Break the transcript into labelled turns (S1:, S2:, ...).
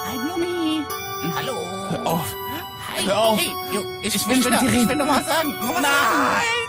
S1: Hi, Blumi. Hallo.
S2: Hör auf.
S1: Hi.
S2: Hör auf.
S1: Hey,
S2: Ich will nicht mit dir
S1: Ich
S2: reden.
S1: will noch was sagen.
S2: Nein!